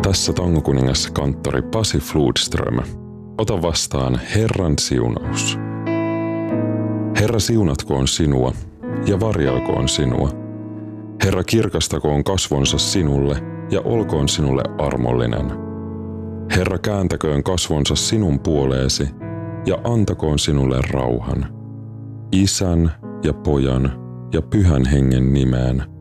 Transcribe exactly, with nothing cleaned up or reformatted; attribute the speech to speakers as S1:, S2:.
S1: Tässä Tangokuningas kanttori Pasi Flodström. Ota vastaan Herran siunaus. Herra siunatkoon sinua ja varjelkoon sinua. Herra kirkastakoon kasvonsa sinulle ja olkoon sinulle armollinen. Herra kääntäköön kasvonsa sinun puoleesi ja antakoon sinulle rauhan. Isän ja Pojan ja Pyhän Hengen nimeen.